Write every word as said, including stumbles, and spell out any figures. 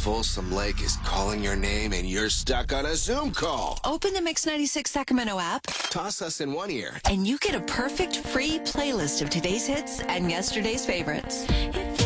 Folsom Lake is calling your name and you're stuck on a Zoom call. Open the Mix ninety-six Sacramento app, Toss us in one ear. and you get a perfect free playlist of today's hits and yesterday's favorites.